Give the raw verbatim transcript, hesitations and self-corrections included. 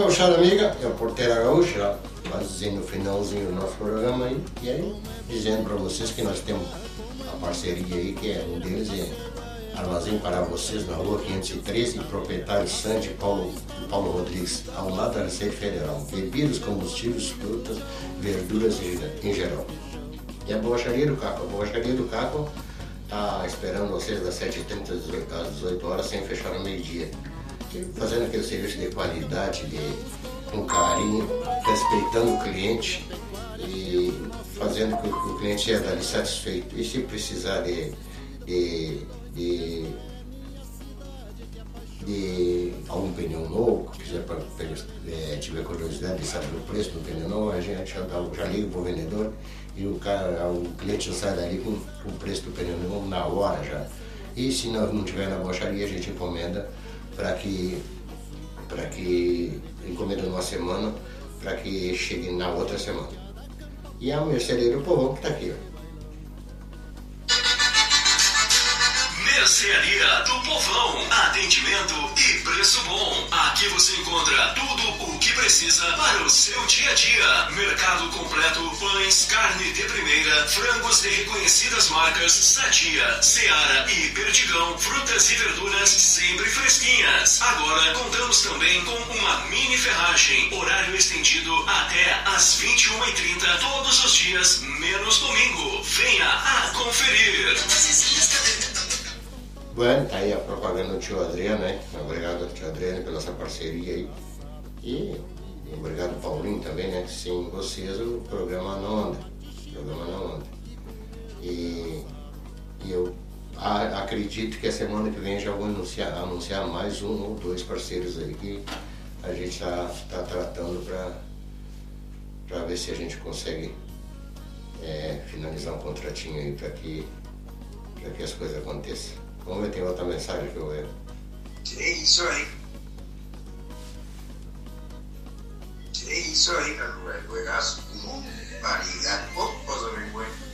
gauchada amiga, é o Porteira Gaúcha, quase no finalzinho do nosso programa aí, e aí dizendo para vocês que nós temos a parceria aí, que é um deles é Armazém para Vocês, na rua quinhentos e treze, proprietário Sandy Paulo, Paulo Rodrigues, ao lado da Receita Federal. Bebidas, combustíveis, frutas, verduras em geral. E a borracharia do Caco, a borracharia do Caco está esperando vocês das sete e trinta às dezoito horas, sem fechar no meio-dia. Fazendo aquele serviço de qualidade, de, com carinho, respeitando o cliente e fazendo com que o cliente seja dali satisfeito. E se precisar de, de, de, de algum pneu novo, quiser pra, é, tiver curiosidade de saber o preço do pneu novo, a gente já, já liga para o vendedor e o, cara, o cliente já sai dali com, com o preço do pneu novo na hora já. E se nós não tiver na borracharia, a gente encomenda para que, para que encomenda numa semana, para que chegue na outra semana. E a mercearia do povão que está aqui, ó. Mercearia do Povão, atendimento e preço bom. Aqui você encontra tudo o que precisa para o seu dia a dia. Mercado completo, pães, carne de primeira, frangos de reconhecidas marcas Sadia, Seara e Perdigão, frutas e verduras sempre fresquinhas. Agora contamos também com uma mini ferragem, horário estendido até às vinte e uma e trinta todos os dias, menos domingo. Venha a conferir. Bueno, tá aí a propaganda do tio Adriano, né? Obrigado, tio Adriano, pela essa parceria aí. E obrigado, Paulinho, também, né? Sem vocês o programa não anda. O programa não anda. E, e eu a, acredito que a semana que vem já vou anunciar, anunciar mais um ou dois parceiros aí que a gente está tá tratando para ver se a gente consegue é, finalizar um contratinho aí para que, que as coisas aconteçam. Vamos ver, tem outra mensagem que eu vejo. Que isso aí? Que isso aí, cara? Juegazo. Variedad, poco de vergüenza.